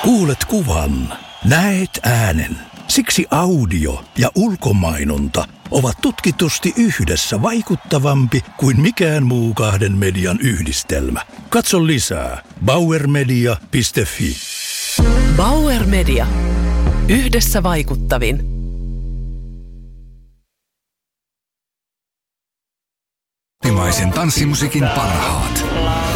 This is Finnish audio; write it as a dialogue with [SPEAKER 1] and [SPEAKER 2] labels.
[SPEAKER 1] Kuulet kuvan, näet äänen. Siksi audio ja ulkomainonta ovat tutkitusti yhdessä vaikuttavampi kuin mikään muu kahden median yhdistelmä. Katso lisää bauermedia.fi.
[SPEAKER 2] Bauer Media. Yhdessä vaikuttavin.
[SPEAKER 3] Kotimaisen tanssimusiikin parhaat.